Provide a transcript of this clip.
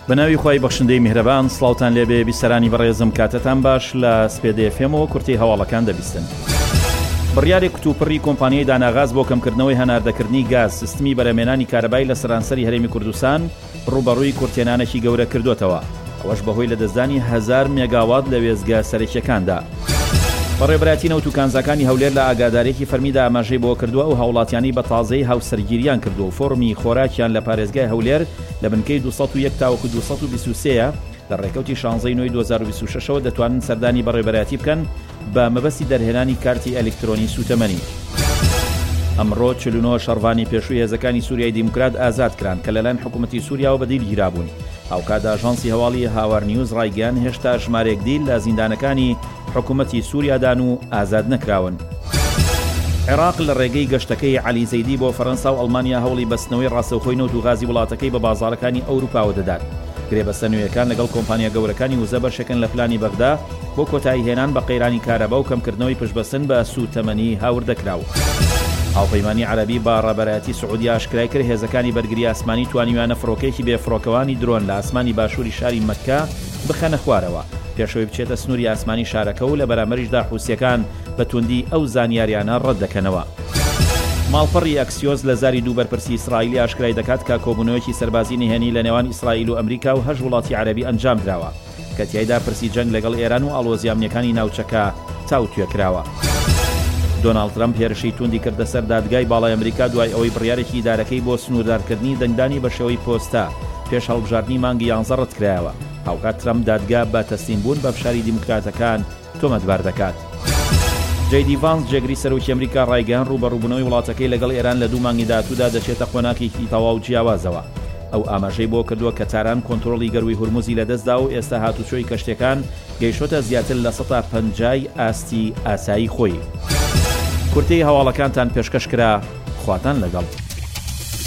بەناوی خۆی بەخشندەی میهرەبان سڵاوتان لێبێ بیسەرانی بەڕێزم کاتتان باش لە سپێدە فێمەوە کورتی هەواڵەکان دەبیستن. بڕیارێک کتوپڕی کۆمپانیای داناغاز بۆ کەمکردنەوەی هەناردەکردنی گاز سیستمی بەرەمێنانی کارەبای لە سەرانسەری هەرێمی کوردستان ڕوبەڕووی کورتێنانێکی گەورە کردوتەوە، ئەوەش بەهۆی لەدەستدانی 1000 مێگاوات لە وێزگا سەرەکیەکاندا. بەڕێبەتی نەوت و کانزەکانی هەولێر لە ئاگادارێکی فەرمیدا ئاماژەی بۆ کردووە و هەوڵاتیانی بە تازەی هاوسەرگیریان کردو و فۆرمی خۆراکیان لە پارێزگای هەولێر لە بنکەی 201 تاوەکو 223 لە ڕێکەوتی 16 نوێی 2026ەوە دەتوانن سەردانی بەڕێبەتی بکەن بە مەبەستی دەرهێنانی کارتی ئەلکترۆنی سوتەمەنی. ئەمڕۆ 49 شەڕڤانی پێشووی هێزەکانی سووریای دیموکرات ئازاد کران کە لەلایەن حکوومەتی سووریاوە بەدیل گیرابوون. ئەوکات ئاژانسی هەواڵی هاوار نیوز ڕایگەیان هێشتا ژمارەیەک دیل لە زیندانەکانی حکوومەتی سووریادان و ئازاد نەکراون. عێراق لە ڕێگەی گەشتەکەی عەلی زەیدی بۆ فەرەنسا و ئەڵمانیا هەوڵی بەستنەوەی ڕاستەوخۆی نەوت و غازی وڵاتەکەی بە بازاڕەکانی ئەوروپاوە دەدات. گرێبەستە نوێیەکان لەگەڵ کۆمپانیا گەورەکانی وزە بەشەکەن لە پلانی بەغدا بۆ کۆتایی هێنان بە قەیرانی کارەبا و کەمکردنەوەی پشتبەستن بە سوتەمەنی هاوردەکراو. هاوپەیمانی عەرەبی با ڕێبەرایەتی سعودی ئاشکرای کرد هێزەکانی بەرگری ئاسمانی توانیوانە فڕۆکەیەکی بێفڕۆکەوانی درۆن لە ئاسمانی باشووری شاری مەککە بخەنە خوارەوە پێشەوەی بچێتە سنووری ئاسمانی شارەکە و لە بەرامبەریشدا حوسیەکان بە توندی ئەو زانیاریانە ڕەت دەکەنەوە. ماڵپەڕی ئەکسیۆز لە زاری دوو بەرپرسی ئیسرائیلی ئاشکرای دەکات کە کۆبوونەوەیەکی سەربازی نهێنی لە نێوان ئیسرائیل و ئەمریکا و 8 وڵاتی عەرەبی ئەنجام دراوە کە تیایدا پرسی جەنگ لەگەڵ ئێران و ئاڵۆزیامنیەکانی ناوچەکە تاوتوێ کراوە. دۆناڵد ترامپ هێرشی توندی کردە سەر دادگای باڵای ئەمریکا دوای ئەوەی بڕیارێکی ئیدارەکەی بۆ سنووردارکردنی دەنگدانی بە شێوەی پۆستا پێش هەڵبژاردننی مانگی 11 ڕەتکرایەوە. هاوکات ترامپ دادگا بە تەسلیمبوون بە فشاری دیموکراتەکان تۆمەتبار دەکات. جەیدی ڤانس جێگری سەرۆکی ئەمریکا ڕایگەیان ڕوبەڕووبوونەوەی وڵاتەکەی لەگەڵ ئێران لە دوو مانگی داهاتوودا دەچێتە قۆناکێکی تەواو جیاوازەوە. ئەو ئاماژەی بۆ کردووە کە تاران کۆنتڕۆڵی گەروی هورموزی لەدەستدا و ئێستا هاتوچۆی کەشتەکان گەیشتۆتە زیاتر لە 150 ئاستی ئاسایی خۆی. کورتەی هەواڵەکانتان پێشکەش کرا، خواتان لەگەڵ.